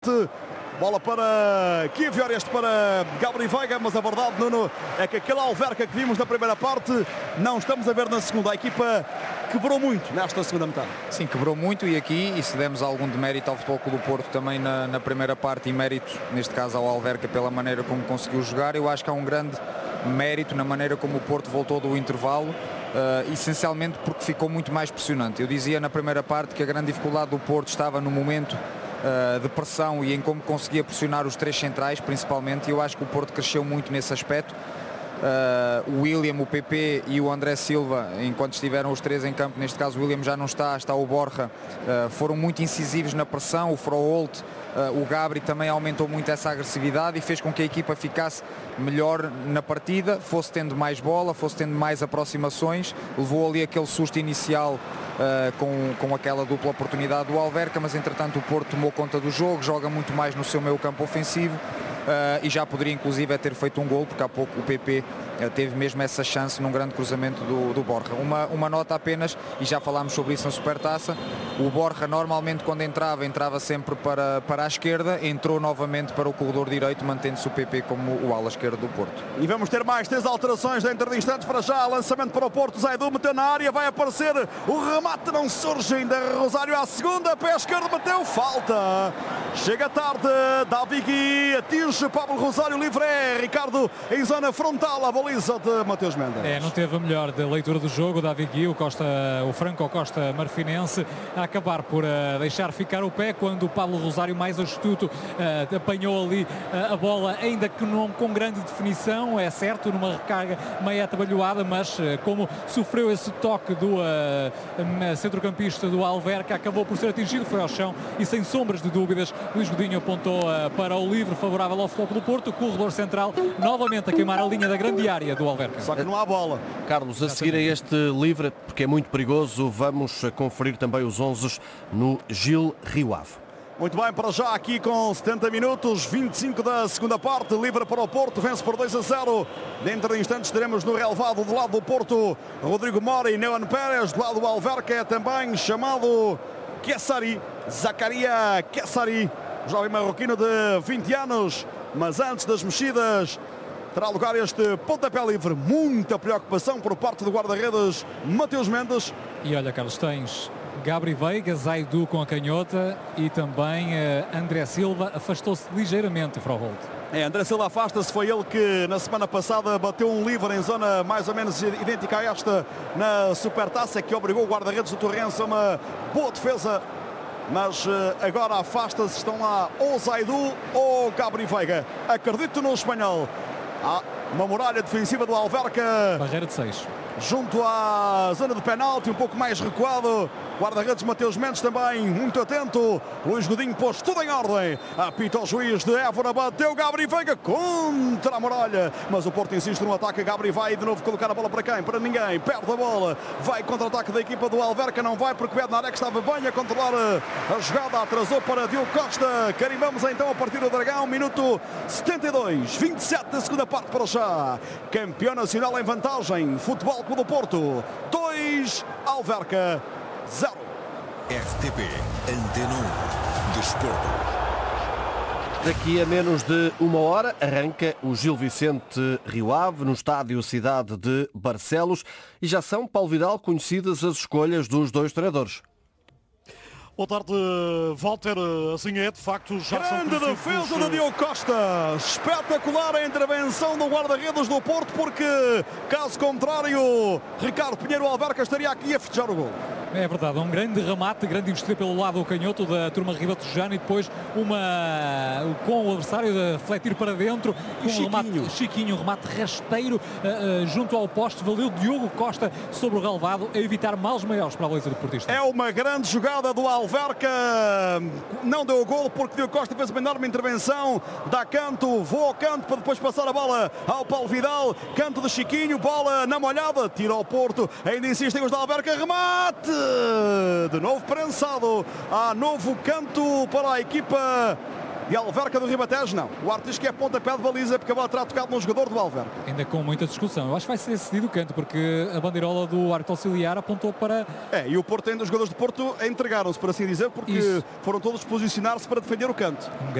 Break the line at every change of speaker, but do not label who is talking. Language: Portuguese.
Bola para Kivior, este para Gabri Veiga, mas a verdade, Nuno, é que aquele Alverca que vimos na primeira parte não estamos a ver na segunda. A equipa quebrou muito nesta segunda metade.
Sim, quebrou muito e aqui, e se demos algum demérito ao Futebol Clube do Porto também na primeira parte, e mérito, neste caso ao Alverca, pela maneira como conseguiu jogar, eu acho que há um grande mérito na maneira como o Porto voltou do intervalo, essencialmente porque ficou muito mais pressionante. Eu dizia na primeira parte que a grande dificuldade do Porto estava no momento de pressão e em como conseguia pressionar os três centrais, principalmente, e eu acho que o Porto cresceu muito nesse aspecto. O William, o PP e o André Silva, enquanto estiveram os três em campo, neste caso o William já não está o Borja, foram muito incisivos na pressão. O Froholt, o Gabri também aumentou muito essa agressividade e fez com que a equipa ficasse melhor na partida, fosse tendo mais bola, fosse tendo mais aproximações. Levou ali aquele susto inicial com aquela dupla oportunidade do Alverca, mas entretanto o Porto tomou conta do jogo, joga muito mais no seu meio campo ofensivo. E já poderia inclusive ter feito um gol, porque há pouco o PP teve mesmo essa chance num grande cruzamento do Borja. Uma nota apenas, e já falámos sobre isso na Supertaça: o Borja normalmente quando entrava sempre para a esquerda, entrou novamente para o corredor direito, mantendo-se o PP como o ala esquerdo do Porto.
E vamos ter mais 3 alterações dentro de instantes. Para já, lançamento para o Porto, Zaidu meteu na área, vai aparecer o remate, não surge ainda. Rosário à segunda, pé esquerdo, bateu, falta. Chega tarde, Davi Gui atinge Pablo Rosário, livre é Ricardo em zona frontal, a baliza de Mateus Mendes.
Não teve a melhor da leitura do jogo, Davi Gui, o Franco Costa marfinense, a acabar por deixar ficar o pé, quando o Pablo Rosário, mais astuto, apanhou ali a bola, ainda que não com grande definição, é certo, numa recarga meio atabalhoada, mas como sofreu esse toque do centrocampista do Alverca, acabou por ser atingido, foi ao chão e sem sombras de dúvidas Luís Godinho apontou para o livre favorável ao Futebol do Porto. Corredor central novamente a queimar a linha da grande área do Alverca.
Só que não há bola.
Carlos, a seguir a este livre, porque é muito perigoso, vamos conferir também os 11 no Gil Rio Ave.
Muito bem, para já aqui com 70 minutos, 25 da segunda parte, livre para o Porto, vence por 2-0. Dentro de instantes teremos no relevado do lado do Porto Rodrigo Mora e Neon Pérez, do lado do Alverca é também chamado Kessari, Zacaria Kessari, jovem marroquino de 20 anos, mas antes das mexidas terá lugar este pontapé livre. Muita preocupação por parte do guarda-redes Mateus Mendes.
E olha, Carlos, tens Gabri Veiga, Zaidu com a canhota e também André Silva afastou-se ligeiramente, Froholt.
André Silva afasta-se, foi ele que na semana passada bateu um livre em zona mais ou menos idêntica a esta na Supertaça, que obrigou o guarda-redes do Torrense a uma boa defesa, mas agora afasta-se, estão lá ou Zaidu ou Gabri Veiga. Acredito no espanhol. Há uma muralha defensiva do Alverca.
Barreira de 6.
Junto à zona de penalti, um pouco mais recuado. Guarda-redes Mateus Mendes também muito atento. Luís Godinho pôs tudo em ordem. Apita o juiz de Évora, bateu Gabri Veiga contra a muralha. Mas o Porto insiste no ataque. Gabri vai de novo colocar a bola para quem? Para ninguém. Perde a bola. Vai contra-ataque da equipa do Alverca. Não vai porque o Bednarek estava bem a controlar a jogada. Atrasou para Diogo Costa. Carimbamos então a partir do Dragão. Minuto 72. 27 da segunda parte para já. Campeão nacional em vantagem. Futebol Clube do Porto 2, Alverca 0.
RTP Antena 1 Desporto.
Daqui a menos de uma hora arranca o Gil Vicente Rio Ave no estádio Cidade de Barcelos e já são, Paulo Vidal, conhecidas as escolhas dos dois treinadores.
Boa tarde, Walter. Assim é, de facto, já
grande defesa de Diogo Costa. Espetacular a intervenção do guarda-redes do Porto, porque, caso contrário, Ricardo Pinheiro Alverca estaria aqui a festejar o gol.
É verdade, um grande remate, grande investida pelo lado canhoto da turma Ribeto Jano e depois com o adversário a refletir para dentro, com um remate Chiquinho, um remate rasteiro junto ao poste, valeu Diogo Costa sobre o relevado a evitar males maiores para a baliza do portista.
É uma grande jogada do Alverca, não deu o golo porque Diogo Costa fez uma enorme intervenção, dá canto, voa ao canto para depois passar a bola ao Paulo Vidal, canto de Chiquinho, bola na molhada, tira ao Porto, ainda insistem os da Alverca, remate! De novo prensado, há novo canto para a equipa e Alverca do Ribatejo não. O árbitro diz que é pontapé de baliza porque a bola terá tocado num jogador do Alverca.
Ainda com muita discussão. Eu acho que vai ser cedido o canto, porque a bandeirola do árbitro auxiliar apontou para...
E o Porto, ainda os jogadores do Porto entregaram-se, por assim dizer, porque foram todos posicionar-se para defender o canto.